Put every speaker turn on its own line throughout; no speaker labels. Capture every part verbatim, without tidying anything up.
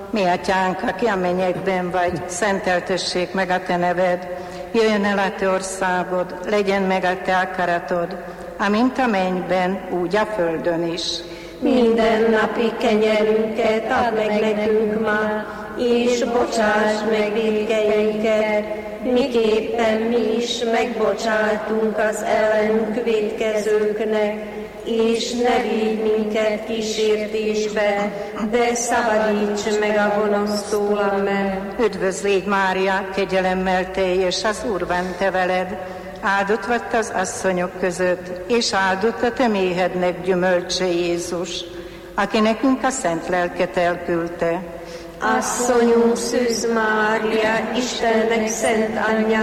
Mi atyánk, aki a mennyekben vagy, szenteltessék meg a te neved, jöjjön el a te országod, legyen meg a te akaratod, amint a mennyben, úgy a földön is.
Minden napi kenyerünket add meg nekünk ma, és bocsáss meg vétkeinket, miképpen mi is megbocsátunk az ellenünk vétkezőknek, és ne vigy minket kísértésbe, de szabadíts meg a gonosztól, amen.
Üdvözlégy Mária, kegyelemmel teljes, az Úr van te veled, áldott vagy az asszonyok között, és áldott a te méhednek gyümölcse Jézus, aki nekünk a szent lelket elküldte.
Asszonyunk Szűz Mária, Istennek szent anyja,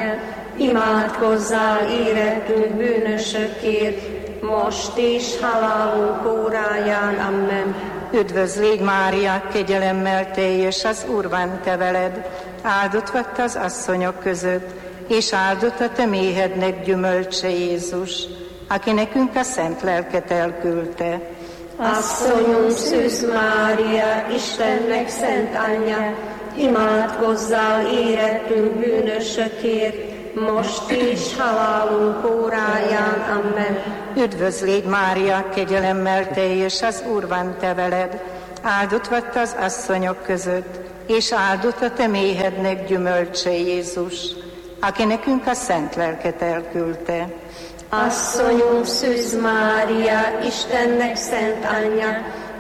imádkozzál érettünk bűnösökért, most és halálunk óráján, amen.
Üdvözlégy Mária, kegyelemmel teljes, az Úr van te veled, áldott vagy az asszonyok között, és áldott a te méhednek gyümölcse Jézus, aki nekünk a szent lelket elküldte.
Asszonyunk Szűz Mária, Istennek szent anyja, imádkozzál érettünk bűnösökért, most és halálunk óráján, amen.
Üdvözlégy Mária, kegyelemmel teljes, az Úr van te veled, áldott vagy az asszonyok között, és áldott a te méhednek gyümölcse Jézus, aki nekünk a szent lelket elküldte.
Asszonyunk Szűz Mária, Istennek szent anyja,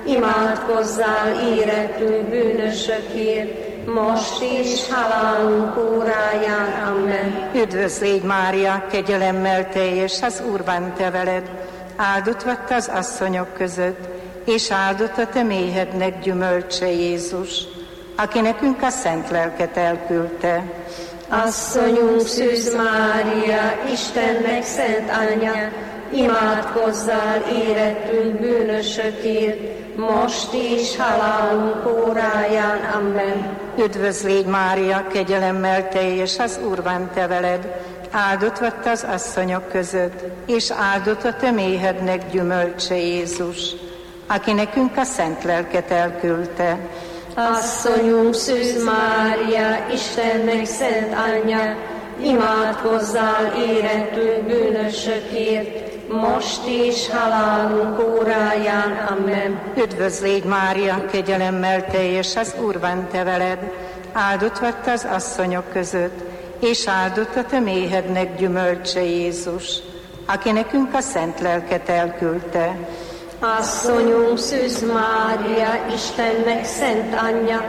imádkozzál érettünk bűnösökért, most és halálunk óráján, amen.
Üdvözlégy Mária, kegyelemmel teljes, az Úr van te veled, áldott vagy az asszonyok között, és áldott a te méhednek gyümölcse Jézus, aki nekünk a szent lelket elküldte.
Asszonyunk Szűz Mária, Istennek szent anyja, imádkozzál érettünk bűnösökért, most és halálunk óráján, amen.
Üdvözlégy Mária, kegyelemmel teljes, az Úr van te veled, áldott vagy az asszonyok között, és áldott a te méhednek gyümölcse Jézus, aki nekünk a szent lelket elküldte.
Asszonyunk Szűz Mária, Istennek szent anyja, imádkozzál érettünk bűnösökért, most és halálunk óráján, amen.
Üdvözlégy Mária, kegyelemmel teljes, az Úr van te veled, áldott vagy az asszonyok között, és áldott a te méhednek gyümölcse Jézus, aki nekünk a szent lelket elküldte.
Asszonyunk Szűz Mária, Istennek szent anyja,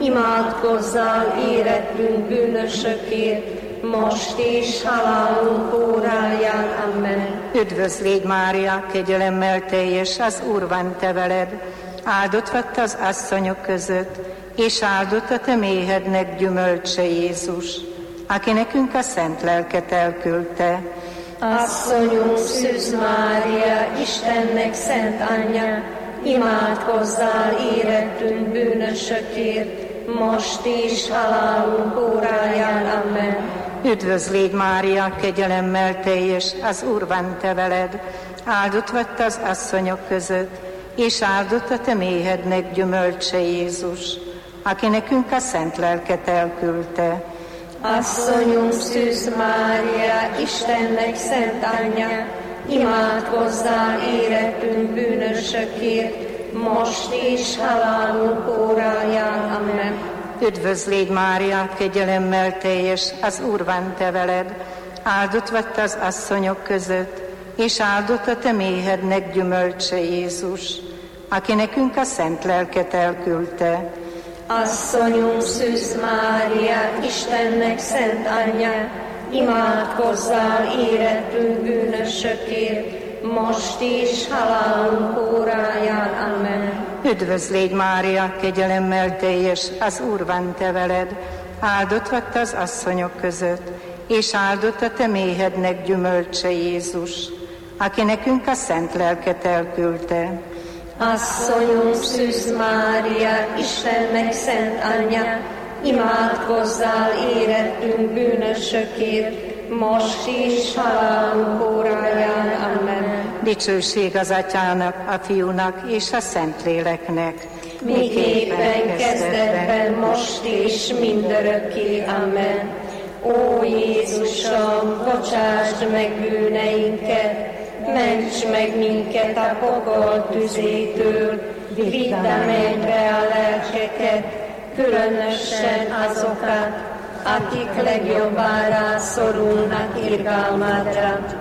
imádkozzál érettünk bűnösökért, most és halálunk óráján, amen.
Üdvözlégy Mária, kegyelemmel teljes, az Úr van te veled, áldott vagy az asszonyok között, és áldott a te méhednek gyümölcse Jézus, aki nekünk a szent lelket elküldte.
Asszonyunk Szűz Mária, Istennek szent anyja, imádkozzál érettünk bűnösökért, most és halálunk óráján, amen.
Üdvözlégy Mária, kegyelemmel teljes, az Úr van te veled, áldott vagy az asszonyok között, és áldott a te méhednek gyümölcse Jézus, aki nekünk a szent lelket elküldte.
Asszonyunk Szűz Mária, Istennek szent anyja, imádkozzál érettünk bűnösökért, most és halálunk óráján, amen.
Üdvözlégy Mária, kegyelemmel teljes, az Úr van te veled, áldott vagy az asszonyok között, és áldott a te méhednek gyümölcse Jézus, aki nekünk a szent lelket elküldte.
Asszonyunk Szűz Mária, Istennek szent anyja, imádkozzál érettünk bűnösökért, most és halálunk óráján, amen.
Üdvözlégy Mária, kegyelemmel teljes, az Úr van te veled, áldott vagy az asszonyok között, és áldott a te méhednek gyümölcse Jézus, aki nekünk a szent lelket elküldte.
Asszonyunk Szűz Mária, Istennek szent anyja, imádkozzál érettünk bűnösökért, most és halálunk óráján, amen.
Dicsőség az Atyának, a Fiúnak és a Szentléleknek.
miképpen kezdetben, most és mindörökké. Amen. Ó Jézusom, bocsásd meg bűneinket, ments meg minket a pokol tüzétől, vidd a mennybe a lelkeket, különösen azokat, akik legjobbára szorulnak irgalmadra.